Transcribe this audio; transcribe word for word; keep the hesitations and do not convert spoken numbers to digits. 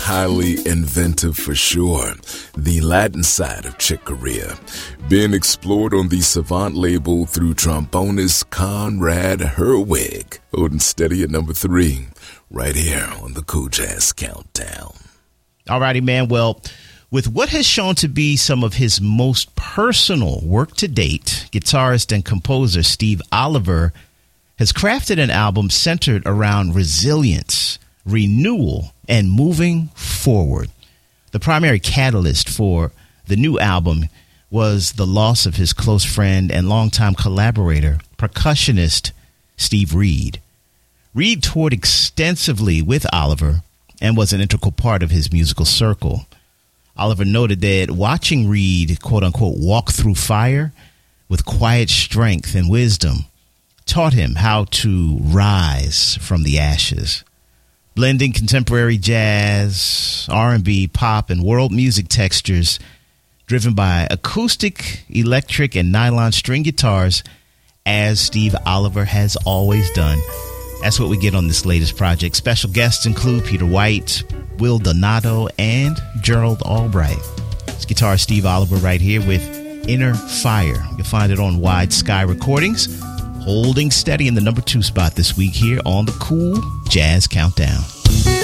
highly inventive for sure. The Latin side of Chick Corea, being explored on the Savant label through trombonist Conrad Herwig. Holding steady at number three, right here on the Cool Jazz Countdown. Alrighty, man. Well, with what has shown to be some of his most personal work to date, guitarist and composer Steve Oliver has crafted an album centered around resilience, renewal, and moving forward. The primary catalyst for the new album was the loss of his close friend and longtime collaborator, percussionist Steve Reed. Reed toured extensively with Oliver and was an integral part of his musical circle. Oliver noted that watching Reed, quote-unquote, walk through fire with quiet strength and wisdom taught him how to rise from the ashes. Blending contemporary jazz, R and B, pop, and world music textures driven by acoustic, electric, and nylon string guitars, as Steve Oliver has always done. That's what we get on this latest project. Special guests include Peter White, Will Donato, and Gerald Albright. It's guitarist Steve Oliver right here with Inner Fire. You'll find it on Wide Sky Recordings, holding steady in the number two spot this week here on the Cool Jazz Countdown.